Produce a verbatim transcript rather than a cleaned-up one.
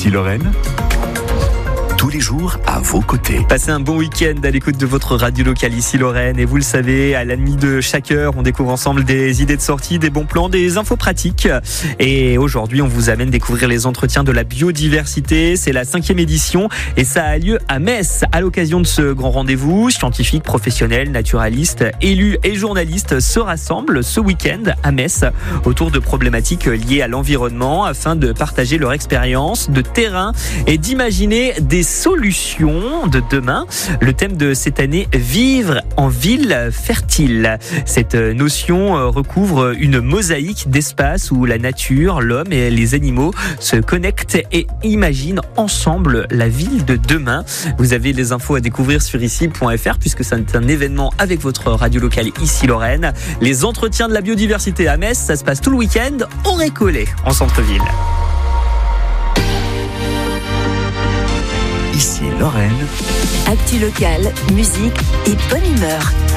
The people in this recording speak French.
Ici Lorraine, tous les jours à vos côtés. Passez un bon week-end à l'écoute de votre radio locale Ici Lorraine. Et vous le savez, à la nuit de chaque heure, on découvre ensemble des idées de sortie, des bons plans, des infos pratiques. Et aujourd'hui, on vous amène découvrir les entretiens de la biodiversité. C'est la cinquième édition et ça a lieu à Metz. À l'occasion de ce grand rendez-vous, scientifiques, professionnels, naturalistes, élus et journalistes se rassemblent ce week-end à Metz autour de problématiques liées à l'environnement afin de partager leur expérience de terrain et d'imaginer des solutions de demain. Le thème de cette année, vivre en ville fertile. Cette notion recouvre une mosaïque d'espaces où la nature, l'homme et les animaux se connectent et imaginent ensemble la ville de demain. Vous avez les infos à découvrir sur ici point f r puisque c'est un événement avec votre radio locale Ici Lorraine. Les entretiens de la biodiversité à Metz, ça se passe tout le week-end au Récollet en centre-ville. Ici Lorraine. Actu locale, musique et bonne humeur.